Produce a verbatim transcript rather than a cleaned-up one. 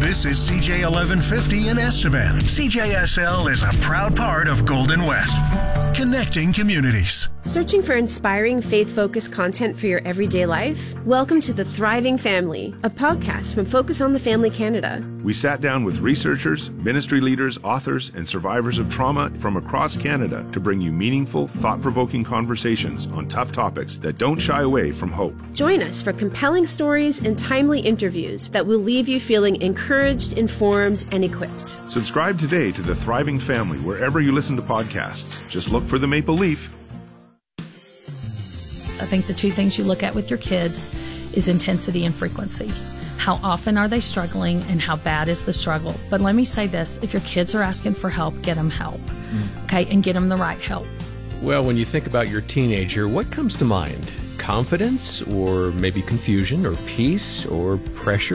This is C J eleven fifty in Estevan. C J S L is a proud part of Golden West, connecting communities. Searching for inspiring, faith-focused content for your everyday life? Welcome to The Thriving Family, a podcast from Focus on the Family Canada. We sat down with researchers, ministry leaders, authors, and survivors of trauma from across Canada to bring you meaningful, thought-provoking conversations on tough topics that don't shy away from hope. Join us for compelling stories and timely interviews that will leave you feeling encouraged, informed, and equipped. Subscribe today to The Thriving Family wherever you listen to podcasts. Just look for the maple leaf. I think the two things you look at with your kids is intensity and frequency. How often are they struggling and how bad is the struggle? But let me say this, if your kids are asking for help, get them help, mm. okay, and get them the right help. Well, when you think about your teenager, what comes to mind? Confidence, or maybe confusion, or peace, or pressure?